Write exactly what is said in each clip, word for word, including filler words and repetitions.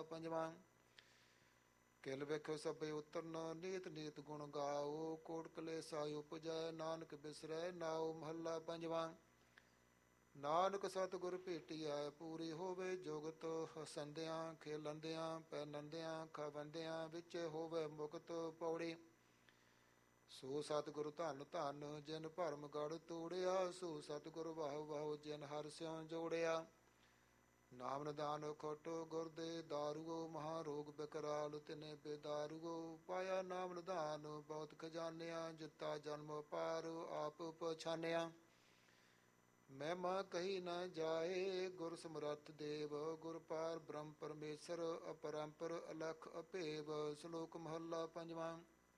ਪੰਜਵਾਂ। ਕਿਲ ਵੇਖੋ ਸਭੇ ਉਤਰਨ ਨੀਤ ਨੀਤ ਗੁਣ ਗਾਓ, ਕੋਟ ਕਲੇਸਾ ਉਪਜੈ ਨਾਨਕ ਬਿਸਰੈ ਨਾਉ। ਮਹੱਲਾ ਪੰਜਵਾਂ। ਨਾਨਕ ਸਤਿਗੁਰ ਭੇਟੀਐ ਪੂਰੀ ਹੋਵੇ ਜੁਗਤ, ਹਸੰਦਿਆਂ ਖੇਲੰਦਿਆਂ ਪੈਨੰਦਿਆਂ ਖਾਵੰਦਿਆਂ ਵਿੱਚ ਹੋਵੇ ਮੁਕਤ। ਪੌੜੀ। ਸੋ ਸਤਿਗੁਰ ਧੰਨ ਧੰਨ ਜਿਨ ਭਰਮ ਗੜ ਤੋੜਿਆ, ਸੋ ਸਤਿਗੁਰ ਵਾਹ ਵਾਹ ਜਿਨ ਹਰਿ ਸਿਉ ਜੋੜਿਆ। ਨਾਮ ਨਿਦਾਨ ਖੋਟੋ ਗੁਰਦੇ ਦਾਰੂਓ, ਮਹਾ ਰੋਗ ਬਿਕਰਾਲ ਤਿਨੇ ਬੇਦਾਰੂਓ। ਪਾਇਆ ਨਾਮ ਨਿਦਾਨ ਬਹੁਤ ਖਜ਼ਾਨਿਆ, ਜਿੱਤਾ ਜਨਮ ਪਾਰ ਆਪ ਪਛਾਨਿਆ। ਮਹਿਮਾ ਕਹੀ ਨ ਜਾਏ ਗੁਰ ਸਮਰੱਥ ਦੇਵ, ਗੁਰ ਪਾਰ ਬ੍ਰਹਮ ਪਰਮੇਸ਼ਰ ਅਪਰੰਪਰ ਅਲਖ ਅਭੇਵ। ਸ਼ਲੋਕ ਮਹੱਲਾ ਪੰਜਵਾਂ।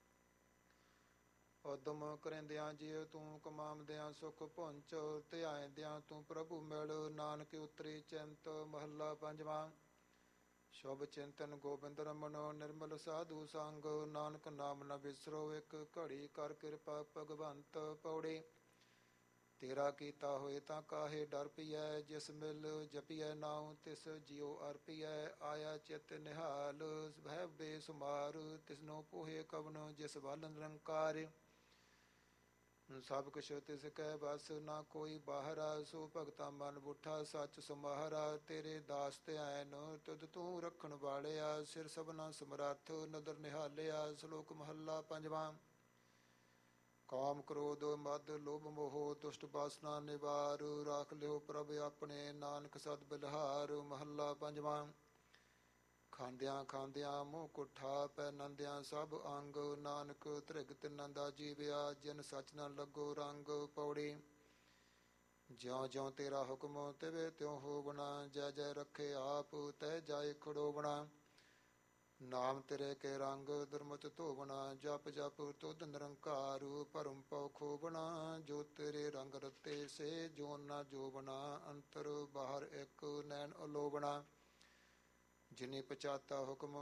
ਉਦਮ ਕਰਿੰਦਿਆਂ ਜਿਉ ਤੂੰ ਕਮਾਉਂਦਿਆਂ ਸੁਖ ਪੁੰਚ, ਧਿਆਇਂਦਿਆਂ ਤੂੰ ਪ੍ਰਭੂ ਮਿਲ ਨਾਨਕ ਉਤਰੀ ਚਿੰਤ। ਮਹੱਲਾ ਪੰਜਵਾਂ। ਸ਼ੁਭ ਚਿੰਤਨ ਗੋਬਿੰਦ ਰਮਨ ਨਿਰਮਲ ਸਾਧੂ ਸੰਗ, ਨਾਨਕ ਨਾਮ ਨ ਵਿਸਰੋ ਇੱਕ ਘੜੀ ਕਰ ਕਿਰਪਾ ਭਗਵੰਤ। ਪੌੜੀ। ਤੇਰਾ ਕੀਤਾ ਹੋਏ ਤਾਂ ਕਾਹੇ ਡਰ ਪਈਐ, ਜਿਸ ਮਿਲ ਜਪੀਐ ਨਾਉ ਤਿਸ ਜਿਉ ਅਰਪੀਐ। ਆਇਆ ਚਿਤ ਨਿਹਾਲ ਵਹਿ ਬੇਸੁਮਾਰ, ਤਿਸਨੋ ਪੋਹੇ ਕਵਨ ਜਿਸ ਵੱਲ ਨਿਰੰਕਾਰ। ਸਭ ਕੁਛ ਤਿਸ ਕੈ ਬਸ ਨਾ ਕੋਈ ਬਾਹਰਾ, ਸੋ ਭਗਤਾ ਮਨ ਬੁੱਠਾ ਸੱਚ ਸੁਮਾਹਰਾ। ਤੇਰੇ ਦਾਸ ਧਿਆਨ ਤੁਧ ਤੂੰ ਰੱਖਣ ਵਾਲਿਆ, ਸਿਰ ਸਭਨਾ ਸਮਰੱਥ ਨਦਰ ਨਿਹਾਲਿਆ। ਸ਼ਲੋਕ ਮਹੱਲਾ ਪੰਜਵਾਂ। ਕਾਮ ਕ੍ਰੋਧ ਮਦ ਲੋਭ ਮੋਹ ਦੁਸ਼ਟ ਬਾਸਨਾ ਨਿਵਾਰ, ਰਾਖ ਲਿਓ ਪ੍ਰਭ ਆਪਣੇ ਨਾਨਕ ਸਦ ਬਿਲਹਾਰ। ਮਹੱਲਾ ਪੰਜਵਾਂ। ਖਾਂਦਿਆਂ ਖਾਂਦਿਆਂ ਮੂੰਹ ਕੁੱਠਾ ਪਹਿਨੰਦਿਆਂ ਸਭ ਅੰਗ, ਨਾਨਕ ਧ੍ਰਿਗ ਤਿੰਨਾਂ ਦਾ ਜੀਵਿਆ ਜਿਨ ਸੱਚ ਨ ਲੱਗੋ ਰੰਗ। ਪੌੜੀ। ਜਿਉਂ ਜਿਉਂ ਤੇਰਾ ਹੁਕਮ ਤਿਵੇਂ ਤਿਉਂ ਹੋਵਣਾ, ਜੈ ਜੈ ਰੱਖੇ ਆਪ ਤੈ ਜਾਏ ਖੜੋਵਣਾ। ਨਾਮ ਤੇਰੇ ਕੇ ਰੰਗ ਦੁਰਮਤ ਧੋਵਣਾ, ਜਪ ਜਪ ਤੁਧ ਨਿਰੰਕਾਰ ਭਰਮ ਪਉ ਖੋਵਣਾ। ਜੋ ਤੇਰੇ ਰੰਗ ਰਤੇ ਸੇ ਜੋਨ ਨਾ ਜੋਵਣਾ, ਅੰਤਰ ਬਾਹਰ ਇੱਕ ਨੈਣ ਅਲੋਵਣਾ। ਜਿਨੀ ਪਚਾਤਾ ਹੁਕਮ